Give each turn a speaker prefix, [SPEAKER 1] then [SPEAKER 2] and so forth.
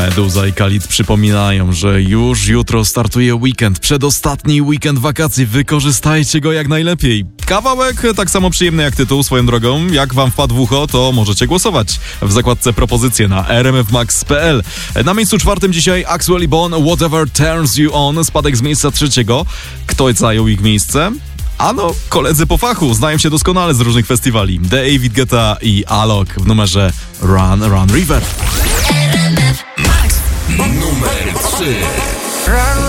[SPEAKER 1] Meduza i Khalid przypominają, że już jutro startuje weekend, przedostatni weekend wakacji, wykorzystajcie go jak najlepiej. Kawałek tak samo przyjemny jak tytuł, swoją drogą, jak wam wpadł w ucho, to możecie głosować w zakładce propozycje na rmfmax.pl. Na miejscu 4 dzisiaj Axwell i Bon, Whatever Turns You On, spadek z miejsca 3. Kto zajął ich miejsce? Ano, koledzy po fachu, znają się doskonale z różnych festiwali. David Guetta i Alok w numerze Run Run River.
[SPEAKER 2] Numer 3.